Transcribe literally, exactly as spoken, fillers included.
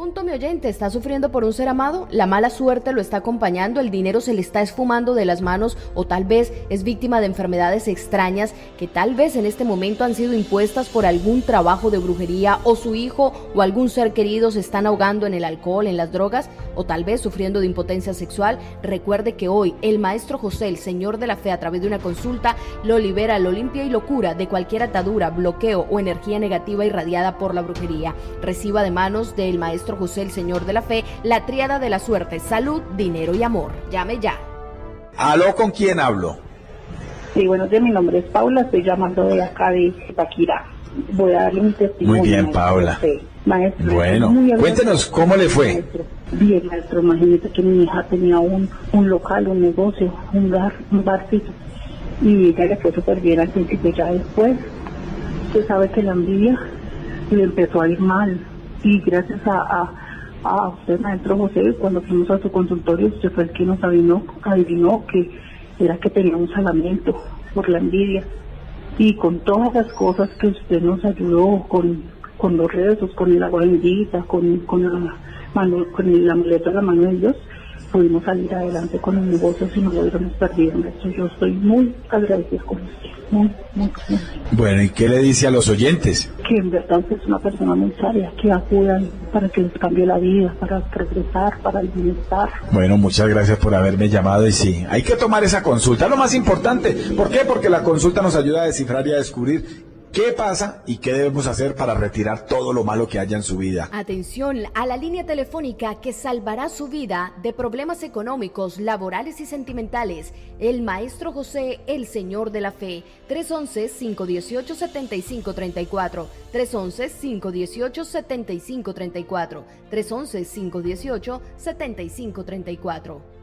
Pregunto, mi oyente, ¿está sufriendo por un ser amado? ¿La mala suerte lo está acompañando? ¿El dinero se le está esfumando de las manos? ¿O tal vez es víctima de enfermedades extrañas que tal vez en este momento han sido impuestas por algún trabajo de brujería? ¿O su hijo o algún ser querido se están ahogando en el alcohol, en las drogas? ¿O tal vez sufriendo de impotencia sexual? Recuerde que hoy el Maestro José, el Señor de la Fe, a través de una consulta, lo libera, lo limpia y lo cura de cualquier atadura, bloqueo o energía negativa irradiada por la brujería. Reciba de manos del Maestro José, el Señor de la Fe, la tríada de la suerte: salud, dinero y amor. Llame ya. ¿Aló? ¿Con quién hablo? Sí, buenos días, mi nombre es Paula, estoy llamando de acá de Paquirá. Voy a darle un testimonio. Muy bien, Paula. Maestro, bueno, cuéntenos cómo le fue. Maestro. Bien, maestro, imagínese que mi hija tenía un, un local, un negocio, un bar, un barcito, y ella le fue súper bien al principio. Ya después, usted sabe que la envidia le empezó a ir mal, y gracias a, a, a usted, maestro José, cuando fuimos a su consultorio, usted fue el que nos adivinó, adivinó que era que tenía un salamiento por la envidia, y con todas las cosas que usted nos ayudó, con, con los rezos, con el agua bendita, con, con la mano, con el amuleto de la mano de Dios, pudimos salir adelante con los negocios y no lo hubiéramos perdido. Maestro, yo estoy muy agradecida con usted, muy, muy, muy. Bueno, ¿y qué le dice a los oyentes? Que en verdad usted es una persona muy sabia, que acudan para que les cambie la vida, para progresar, para el bienestar. Bueno, muchas gracias por haberme llamado, y sí, hay que tomar esa consulta, lo más importante. ¿Por qué? Porque la consulta nos ayuda a descifrar y a descubrir qué pasa y qué debemos hacer para retirar todo lo malo que haya en su vida. Atención a la línea telefónica que salvará su vida de problemas económicos, laborales y sentimentales. El Maestro José, el Señor de la Fe. tres once, cinco dieciocho, setenta y cinco treinta y cuatro. tres once, cinco dieciocho, setenta y cinco treinta y cuatro. tres once, cinco dieciocho, setenta y cinco treinta y cuatro.